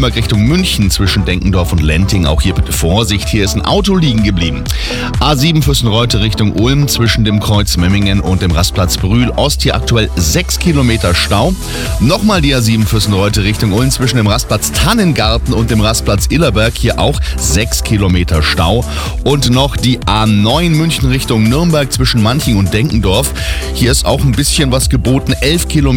Nürnberg Richtung München zwischen Denkendorf und Lenting. Auch hier bitte Vorsicht, hier ist ein Auto liegen geblieben. A7 Fürstenreute Richtung Ulm zwischen dem Kreuz Memmingen und dem Rastplatz Brühl Ost. Hier aktuell 6 Kilometer Stau. Nochmal die A7 Fürstenreute Richtung Ulm zwischen dem Rastplatz Tannengarten und dem Rastplatz Illerberg. Hier auch 6 Kilometer Stau. Und noch die A9 München Richtung Nürnberg zwischen Manching und Denkendorf. Hier ist auch ein bisschen was geboten. 11 Kilometer